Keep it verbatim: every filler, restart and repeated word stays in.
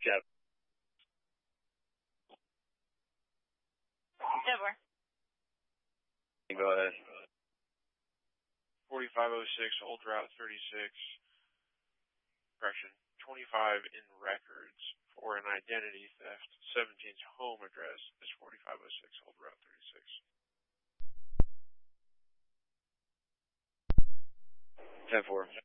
Jeff. Deborah. Go ahead. forty-five oh six, Old Route thirty-six. Correction. twenty-five in records for an identity theft. seventeen's home address is forty-five oh six, Old Route thirty-six. ten four.